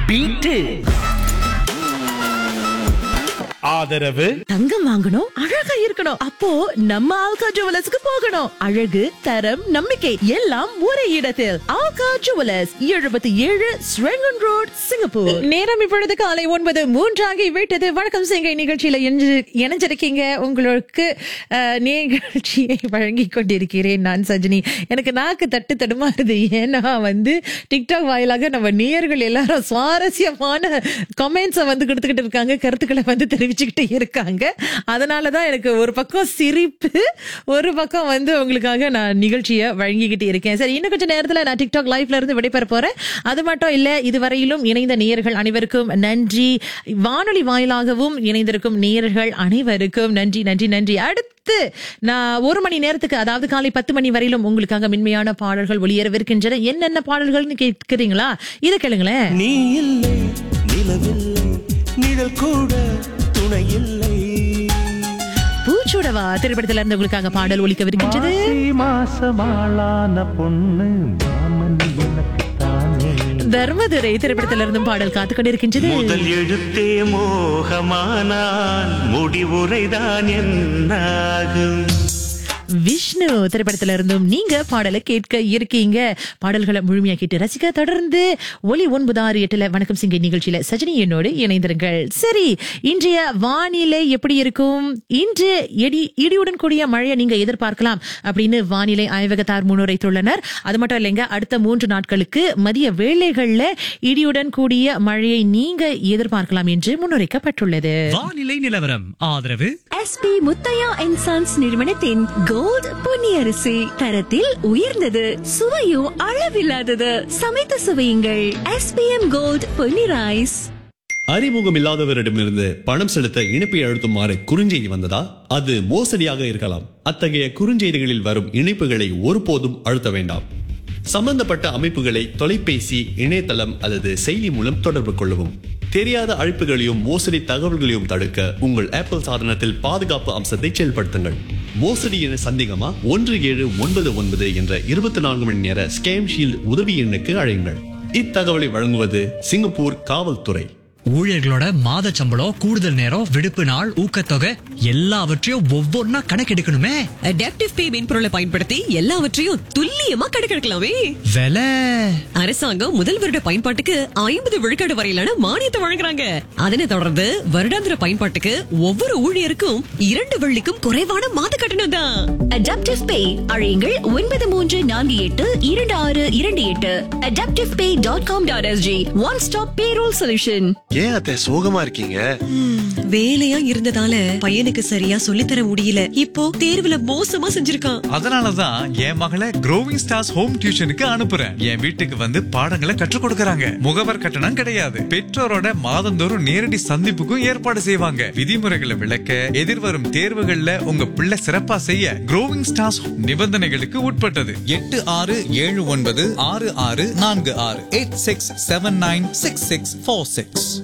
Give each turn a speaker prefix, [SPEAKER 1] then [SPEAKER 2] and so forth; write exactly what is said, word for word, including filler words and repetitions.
[SPEAKER 1] Beat. ஆதரவு
[SPEAKER 2] தங்கம் வாங்கணும், அழகா இருக்கணும். அப்போ நம்ம ஆல்கா ஜுவல்லர்ஸ்க்கு போகணும். அழகு, தரம், நம்பிக்கை எல்லாம் ஒரே இடத்தில். ஆல்கா ஜுவல்லர்ஸ், எழுபத்தி ஏழு ஸ்ரெங்கன் ரோட், சிங்கப்பூர். நேரம் இப்பொழுது காலை ஒன்பது மூன்றாகி விட்டது. வணக்கம் சிங்கை நிகழ்ச்சியில இணைஞ்சிருக்கீங்க. உங்களுக்கு நிகழ்ச்சியை வழங்கி கொண்டிருக்கிறேன் நான் சஜினி. எனக்கு நாக்கு தட்டு தடுமாறுது. ஏன்னா வந்து டிக்டாக் வாயிலாக நம்ம நேயர்கள் எல்லாரும் சுவாரஸ்யமான கமெண்ட்ஸை வந்து கொடுத்துக்கிட்டு இருக்காங்க, கருத்துக்களை வந்து தெரிவிச்சுக்கிட்டே இருக்காங்க. அதனாலதான் எனக்கு ஒரு பக்கம் சிரிப்பு, ஒரு பக்கம் வந்து உங்களுக்காக நான் நிகழ்ச்சியை வழங்கிக்கிட்டு இருக்கேன். சரி, இன்னும் கொஞ்சம் நேரத்துல நான் டிக்டாக் லைவ்ல இருந்து விடைபெற போறேன். அது மட்டும் இல்ல, இதுவரையிலும் இணைந்த நேயர்கள் அனைவருக்கும் நன்றி. வானொலி வாயிலாகவும் இணைந்திருக்கும் நேயர்கள் அனைவருக்கும் நன்றி நன்றி நன்றி. அடுத்து நான் ஒரு மணி நேரத்துக்கு, அதாவது காலை பத்து மணி வரையிலும் உங்களுக்காக மென்மையான பாடல்கள் ஒளியரவிருக்கின்றன. என்னென்ன பாடல்கள்னு கேட்கிறீங்களா? இதை கேளுங்களேன்.
[SPEAKER 3] நீ இல்லை, நிலவில்லை, நிழல் கூட துணை இல்லை.
[SPEAKER 2] பூச்சுடவா திரைப்படத்துல இருந்து உங்களுக்காக பாடல் ஒலிக்கவிருக்கின்றது.
[SPEAKER 4] மாசமாளான பொண்ணு மாமன் எனக்கு தானே.
[SPEAKER 2] தர்மதுரை திரைப்படத்துல இருந்தும் பாடல் காத்துக் கொண்டிருக்கின்றது.
[SPEAKER 3] முதல் எழுத்தே மோகமானால் முடிவுரைதான் என்னாகும்.
[SPEAKER 2] விஷ்ணு திரைப்படத்துல இருந்தும் நீங்க பாடலை கேட்க இருக்கீங்க. பாடல்களை முழுமையா கேட்டு ரசிக்க தொடர்ந்து ஒலி ஒன்பது ஆறு எட்டுல வணக்கம் சிங்கை நிகழ்ச்சியில சஜினி என்னோடு இணைந்திருங்கள். சரி, இன்றைய வானிலை எப்படி இருக்கும்? இன்று இடி இடியுடன் கூடிய மழையை நீங்க எதிர்பார்க்கலாம் அப்படின்னு வானிலை ஆய்வகத்தார் முன்னுரைத்துள்ளனர். அது மட்டும் இல்லைங்க, அடுத்த மூன்று நாட்களுக்கு மதிய வேளைகள்ல இடியுடன் கூடிய மழையை நீங்க எதிர்பார்க்கலாம் என்று முன்னுரைக்கப்பட்டுள்ளது.
[SPEAKER 5] வானிலை நிலவரம் ஆதரவு
[SPEAKER 6] எஸ்பி முத்தையா அண்ட் சன்ஸ் நிறுவனத்தின் கோல்ட் பொன்னியரிசி, தரத்தில் உயர்ந்தது, சுவையும் அளவில்லாதது. சமைத்து சுவையுங்கள். SPM gold Ponni rice.
[SPEAKER 7] அறிமுகம் இல்லாதவரிடமிருந்து பணம் செலுத்த இணைப்பை அழுத்துமாறு குறுஞ்செய்தி வந்ததா? அது மோசடியாக இருக்கலாம். அத்தகைய குறுஞ்செய்திகளில் வரும் இணைப்புகளை ஒருபோதும் அழுத்த வேண்டாம். சம்பந்தப்பட்ட அமைப்புகளை தொலைபேசி, இணையதளம் அல்லது செயலி மூலம் தொடர்பு கொள்ளவும். தெரியாத அழைப்புகளையும் மோசடி தகவல்களையும் தடுக்க உங்கள் ஆப்பிள் சாதனத்தில் பாதுகாப்பு அம்சத்தை செயல்படுத்துங்கள். மோசடி என சந்தேகமா? ஒன்று ஏழு ஒன்பது ஒன்பது என்ற இருபத்தி நான்கு மணி நேர ஸ்கேம் ஷீல்ட் உதவி எண்ணுக்கு அழையுங்கள். இத்தகவலை வழங்குவது சிங்கப்பூர் காவல்துறை.
[SPEAKER 5] ஊழியர்களோட மாத சம்பளம், கூடுதல் நேரம், விடுப்பு நாள், ஊக்கத்தொகை எல்லாவற்றையும் ஒவ்வொன்னா கணக்கெடுக்கணுமே.
[SPEAKER 8] அடாப்டிவ் பே மென்பொருளை பயன்படுத்தி எல்லாவற்றையும் துல்லியமா கணக்கெடுக்கலாமே.
[SPEAKER 5] விலை
[SPEAKER 8] அரசாங்கம் முதல் வருட பயன்பாட்டுக்கு ஐம்பது விழுக்காடு வரையிலான மானியத்தை வழங்குறாங்க. அதனை தொடர்ந்து வருடாந்திர பயன்பாட்டுக்கு ஒவ்வொரு ஊழியருக்கும் இரண்டு வெள்ளிக்கும் குறைவான மாத கட்டணம் தான்.
[SPEAKER 6] அடாப்டிவ் பே அழையுங்கள் ஒன்பது மூன்று நான்கு எட்டு இரண்டு ஆறு இரண்டு எட்டு. அடாப்டிவ் பே dot com dot SG. One stop payroll solution.
[SPEAKER 9] ஏன் அத்தை சோகமா இருக்கீங்க?
[SPEAKER 8] வேலையா இருந்ததால பையனுக்கு சரியா சொல்லித்தர முடியல. இப்போ தேர்வுல மோசமா செஞ்சிருக்கான்.
[SPEAKER 10] அதனாலதான் என் மகளை க்ரோவிங் ஸ்டார்ஸ் ஹோம் டியூஷனுக்கு அனுப்புறேன். என் வீட்டுக்கு வந்து பாடங்களை கற்றுக் கொடுக்கறாங்க. முகவர் கட்டணம் கிடையாது. பெற்றோரோட மாதந்தோறும் நேரடி சந்திப்புக்கும் ஏற்பாடு செய்வாங்க. விதிமுறைகளை விளக்க, எதிர்வரும் தேர்வுகள்ல உங்க பிள்ளை சிறப்பா செய்ய க்ரோவிங் ஸ்டார்ஸ் நிபந்தனைகளுக்கு உட்பட்டது. எட்டு ஆறு ஏழு ஒன்பது ஆறு ஆறு நான்கு ஆறு eight six seven nine six six four six.